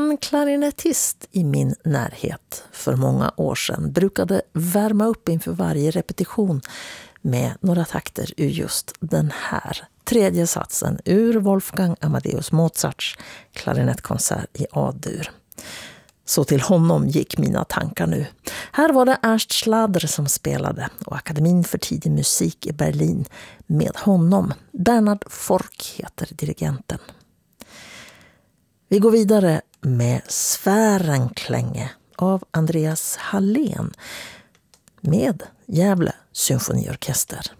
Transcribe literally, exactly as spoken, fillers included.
En klarinettist i min närhet för många år sedan brukade värma upp inför varje repetition med några takter ur just den här tredje satsen ur Wolfgang Amadeus Mozarts klarinettkonsert i A-dur. Så till honom gick mina tankar nu. Här var det Ernst Schlader som spelade och Akademin för tidig musik i Berlin med honom. Bernhard Fork heter dirigenten. Vi går vidare med Sfärenklänge av Andreas Hallén med Gävle symfoniorkester.